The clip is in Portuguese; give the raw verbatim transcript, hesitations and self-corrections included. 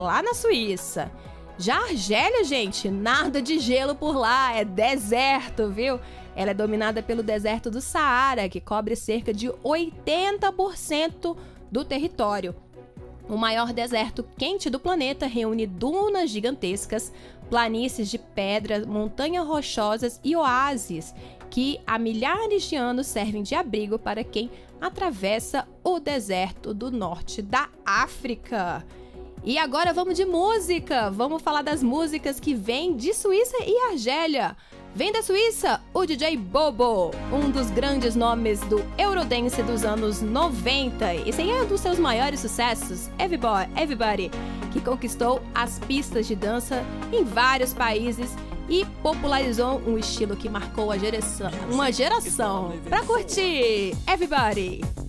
lá na Suíça. Já a Argélia, gente, nada de gelo por lá, é deserto, viu? Ela é dominada pelo deserto do Saara, que cobre cerca de oitenta por cento do território. O maior deserto quente do planeta reúne dunas gigantescas, planícies de pedra, montanhas rochosas e oásis que há milhares de anos servem de abrigo para quem atravessa o deserto do norte da África. E agora vamos de música, vamos falar das músicas que vêm de Suíça e Argélia. Vem da Suíça, o D J Bobo, um dos grandes nomes do Eurodance dos anos noventa. Esse aí é um dos seus maiores sucessos, Everybody, Everybody, que conquistou as pistas de dança em vários países e popularizou um estilo que marcou a geração, uma geração. Pra curtir, Everybody!